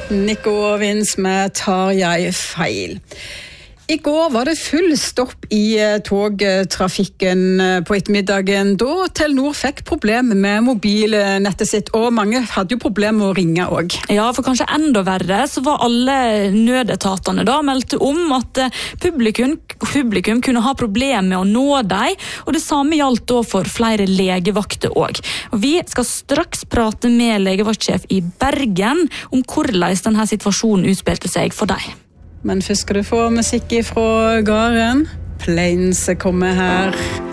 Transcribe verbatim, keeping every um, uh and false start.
Nico og Vince med Tar jeg feil. I går var det full stopp i togtrafikken på ettermiddagen da Telenor fikk problemer med mobilnettet sitt, og mange hadde jo problemer med å ringe også. Ja, for kanskje enda verre så var alle nødetatene da meldte om at publikum, publikum kunne ha problemer med å nå dem, og det samme gjaldt da for flere legevakter også. Og vi skal straks prate med legevaktsjef i Bergen om hvordan denne situasjonen utspilte seg for deg. Men først skal du få musikk fra gården. Plains kommer her.